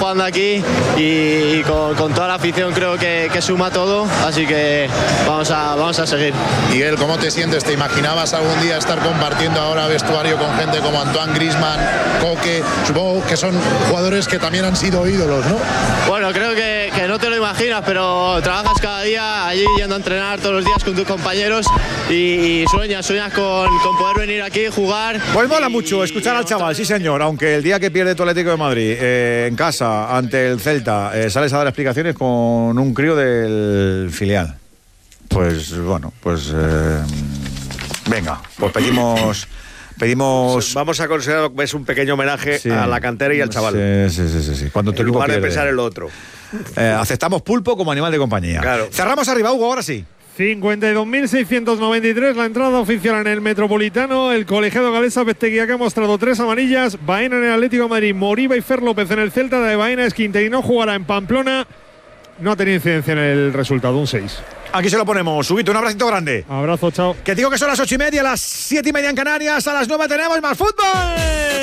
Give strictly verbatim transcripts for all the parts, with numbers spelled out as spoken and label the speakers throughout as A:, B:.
A: jugando aquí y, y con, con toda la afición creo que, que suma todo, así que vamos a, vamos a seguir.
B: Miguel, ¿cómo te sientes? ¿Te imaginabas algún día estar compartiendo ahora vestuario con gente como Antoine Griezmann, Coque? Supongo que son jugadores que también han sido ídolos, ¿no?
A: Bueno, creo que, que no te lo imaginas, pero trabajas cada día allí yendo a entrenar todos los días con tus compañeros y, y sueñas, sueñas con, con poder venir aquí, jugar.
C: Pues mola mucho escuchar al chaval, sí señor, aunque el día que pierde tu Atlético de Madrid eh, en casa ante el Celta eh, sales a dar explicaciones con un crío del filial. Pues bueno, pues eh, venga, pues pedimos... Pedimos...
D: Vamos a considerar que es un pequeño homenaje sí, a la cantera y al chaval.
C: Sí, sí, sí, sí, sí. Cuando tu
D: en
C: equipo
D: lugar
C: pierde.
D: de pensar en lo otro.
C: Eh, aceptamos pulpo como animal de compañía.
D: Claro.
C: Cerramos arriba, Hugo, ahora sí.
E: cincuenta y dos mil seiscientos noventa y tres la entrada oficial en el Metropolitano. El colegiado galés Abesteguía, que ha mostrado tres amarillas. Baena en el Atlético de Madrid, Moriba y Fer López en el Celta. De Baena es Quinterino, jugará en Pamplona. No ha tenido incidencia en el resultado, un seis.
C: Aquí se lo ponemos, Subito, un abracito grande.
E: Abrazo, chao.
C: Que digo que son las ocho y media, las siete y media en Canarias, a las nueve tenemos más fútbol.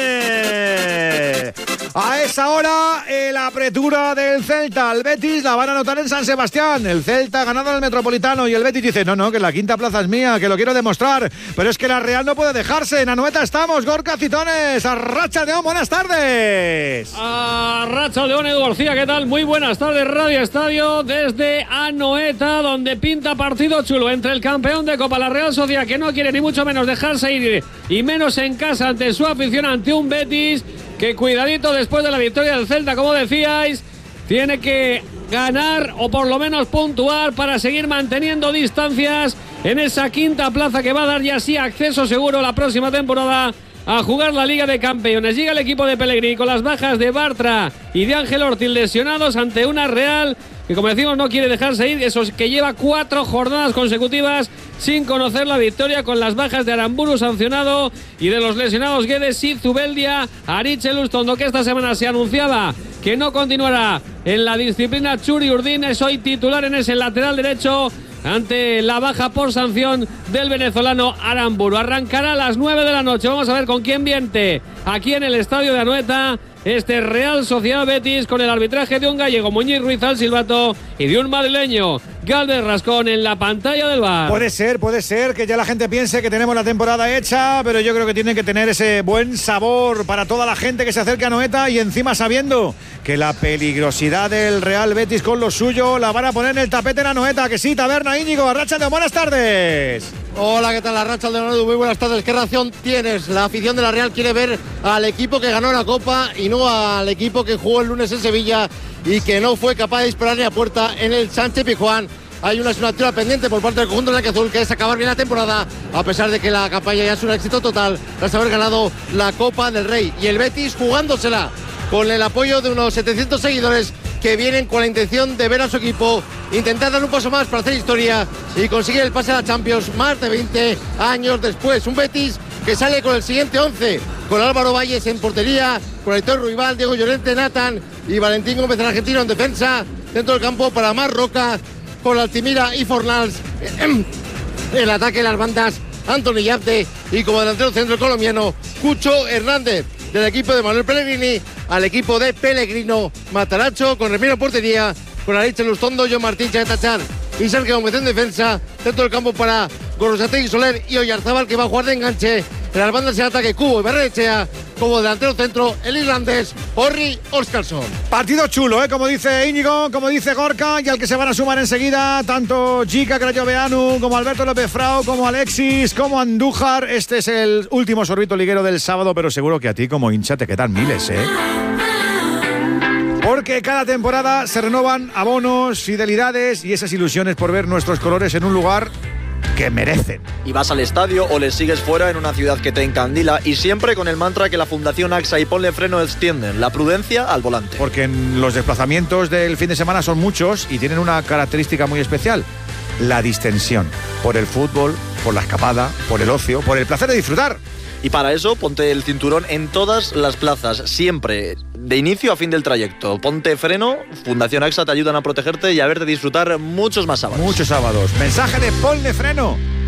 C: A esa hora, la apertura del Celta. El Betis la van a anotar en San Sebastián. El Celta ha ganado al Metropolitano y el Betis dice, no, no, que la quinta plaza es mía, que lo quiero demostrar. Pero es que la Real no puede dejarse. En Anoeta estamos, Gorka Citones. Arracha León, buenas tardes.
F: Arracha León, Edu García, ¿qué tal? Muy buenas tardes, Radio Estadio, desde Anoeta, donde pinta partido chulo entre el campeón de Copa, la Real Sociedad, que no quiere ni mucho menos dejarse ir, y menos en casa ante su afición, ante un Betis que, cuidadito, después de la victoria del Celta, como decíais, tiene que ganar o por lo menos puntuar para seguir manteniendo distancias en esa quinta plaza que va a dar ya sí acceso seguro la próxima temporada a jugar la Liga de Campeones. Llega el equipo de Pellegrini con las bajas de Bartra y de Ángel Ortiz lesionados ante una Real que, como decimos, no quiere dejarse ir, eso es que lleva cuatro jornadas consecutivas sin conocer la victoria, con las bajas de Aramburu sancionado y de los lesionados Guedes y Zubeldia. Aritz Lustondo, que esta semana se anunciaba que no continuará en la disciplina. Churi Urdín es hoy titular en ese lateral derecho ante la baja por sanción del venezolano Aramburu. Arrancará a las nueve de la noche. Vamos a ver con quién viente aquí en el estadio de Anoeta este Real Sociedad Betis, con el arbitraje de un gallego, Muñiz Ruiz al silbato, y de un madrileño, Galvez Rascón, en la pantalla del V A R.
C: Puede ser, puede ser que ya la gente piense que tenemos la temporada hecha, pero yo creo que tienen que tener ese buen sabor para toda la gente que se acerca a Anoeta, y encima sabiendo que la peligrosidad del Real Betis con lo suyo la van a poner en el tapete en Anoeta. Que sí, Taberna, Íñigo, Arrachaldeón, buenas tardes.
G: Hola, ¿qué tal? Arrachaldeón, muy buenas tardes. ¿Qué reacción tienes? La afición de la Real quiere ver al equipo que ganó la Copa y no al equipo que jugó el lunes en Sevilla y que no fue capaz de disparar ni a puerta en el Sánchez Pizjuán. Hay una asignatura pendiente por parte del conjunto blanquiazul, que es acabar bien la temporada, a pesar de que la campaña ya es un éxito total tras haber ganado la Copa del Rey. Y el Betis jugándosela con el apoyo de unos setecientos seguidores que vienen con la intención de ver a su equipo intentar dar un paso más para hacer historia y conseguir el pase a la Champions más de veinte años después. Un Betis que sale con el siguiente once, con Álvaro Valles en portería, con Aitor Ruibal, Diego Llorente, Nathan y Valentín Gómez, el argentino, en defensa. Dentro del campo para Mar Roca, con Altimira y Fornals. El ataque, las bandas, Anthony Yabde, y como delantero centro colombiano, Cucho Hernández. Del equipo de Manuel Pellegrini al equipo de Pellegrino Mataracho, con Remiro en portería, con Aritz Lustondo, John Martín, Chaet Tachar y Sergio Gómez en defensa. Dentro del campo para Gorosategi Soler y Oyarzábal, que va a jugar de enganche. En las bandas en ataque, Cubo y Barrenechea. Como delantero centro, el irlandés Orri Óskarsson.
C: Partido chulo, ¿eh? Como dice Íñigo, como dice Gorka, y al que se van a sumar enseguida tanto Jica Crayoveanu, como Alberto López Frau, como Alexis, como Andújar. Este es el último sorbito liguero del sábado, pero seguro que a ti como hincha te quedan miles, ¿eh? Porque cada temporada se renovan abonos, fidelidades y esas ilusiones por ver nuestros colores en un lugar que merecen.
H: Y vas al estadio o les sigues fuera en una ciudad que te encandila, y siempre con el mantra que la Fundación AXA y Ponle Freno extienden: la prudencia al volante.
C: Porque en los desplazamientos del fin de semana son muchos y tienen una característica muy especial: la distensión. Por el fútbol, por la escapada, por el ocio, por el placer de disfrutar.
H: Y para eso, ponte el cinturón en todas las plazas, siempre, de inicio a fin del trayecto. Ponte freno, Fundación AXA te ayudan a protegerte y a verte disfrutar muchos más sábados.
C: Muchos sábados. Mensaje de Ponle Freno.